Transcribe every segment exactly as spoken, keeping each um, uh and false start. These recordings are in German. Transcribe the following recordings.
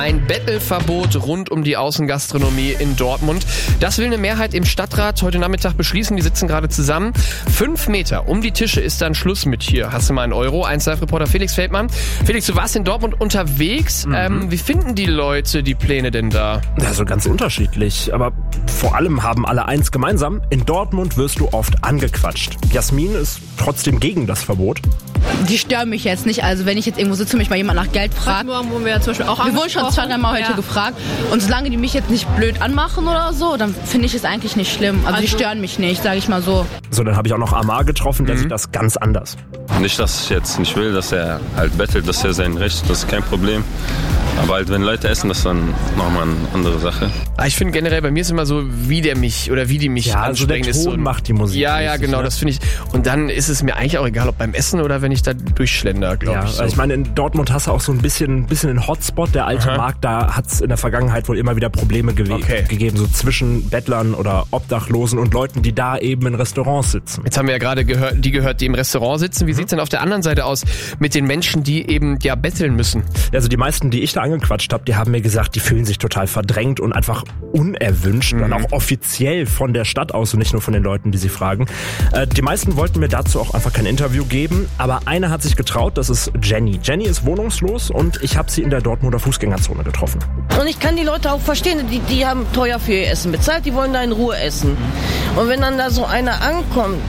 ein Bettelverbot rund um die Außengastronomie in Dortmund. Das will eine Mehrheit im Stadtrat heute Nachmittag beschließen. Die sitzen gerade zusammen. Fünf Meter um die Tische ist dann Schluss mit hier. Hast du mal einen Euro? eins Live-Reporter Felix Feldmann. Felix, du warst in Dortmund unterwegs. Mhm. Ähm, wie finden die Leute die Pläne denn da? Also ganz unterschiedlich. Aber vor allem haben alle eins gemeinsam. In Dortmund wirst du oft angequatscht. Jasmin ist trotzdem gegen das Verbot. Die stören mich jetzt nicht. Also wenn ich jetzt irgendwo sitze und mich mal jemand nach Geld fragt. Morgen wurden wir ja zum Beispiel auch Wir wurden schon zwei, drei Mal heute ja. gefragt. Und solange die mich jetzt nicht blöd anmachen oder so, dann finde ich es eigentlich nicht schlimm. Also, also die stören mich nicht, sage ich mal so. So, dann habe ich auch noch Amar getroffen, der mhm. sieht das ganz anders. Nicht, dass ich jetzt nicht will, dass er halt bettelt, das ist ja sein Recht, das ist kein Problem. Aber halt, wenn Leute essen, das ist dann nochmal eine andere Sache. Ich finde generell, bei mir ist immer so, wie der mich oder wie die mich ja, ansprechen. Also der Ton ist so, macht die Musik. Ja, ja, genau, ne? Das finde ich. Und dann ist es mir eigentlich auch egal, ob beim Essen oder wenn ich da durchschlender, glaube ja, ich. So. Ich meine, in Dortmund hast du auch so ein bisschen, ein bisschen einen Hotspot. Der alte Aha. Markt, da hat es in der Vergangenheit wohl immer wieder Probleme gewe- okay. gegeben, so zwischen Bettlern oder Obdachlosen und Leuten, die da eben in Restaurants sitzen. Jetzt haben wir ja gerade gehört, die gehört, die im Restaurant sitzen. Wie mhm. sieht's denn auf der anderen Seite aus mit den Menschen, die eben ja betteln müssen? Also die meisten, die ich da angequatscht habe, die haben mir gesagt, die fühlen sich total verdrängt und einfach unerwünscht mhm. und auch offiziell von der Stadt aus und nicht nur von den Leuten, die sie fragen. Äh, die meisten wollten mir dazu auch einfach kein Interview geben, aber eine hat sich getraut, das ist Jenny. Jenny ist wohnungslos und ich habe sie in der Dortmunder Fußgängerzone getroffen. Und ich kann die Leute auch verstehen, die, die haben teuer für ihr Essen bezahlt, die wollen da in Ruhe essen. Und wenn dann da so einer ankommt,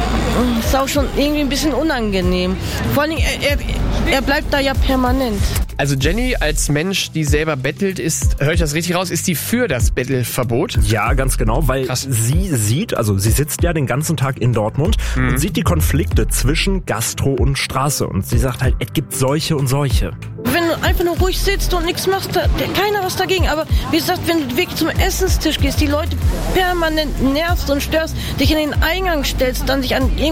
ist auch schon irgendwie ein bisschen unangenehm. Vor allem, er, er, er bleibt da ja permanent. Also Jenny als Mensch, die selber bettelt, ist, höre ich das richtig raus, ist die für das Bettelverbot? Ja, ganz genau, weil Krass. sie sieht, also sie sitzt ja den ganzen Tag in Dortmund mhm. und sieht die Konflikte zwischen Gastro und Straße. Und sie sagt halt, es gibt solche und solche. Wenn du einfach nur ruhig sitzt und nichts machst, da, keiner was dagegen. Aber wie gesagt, wenn du wirklich zum Essenstisch gehst, die Leute permanent nervst und störst, dich in den Eingang stellst, dann sich an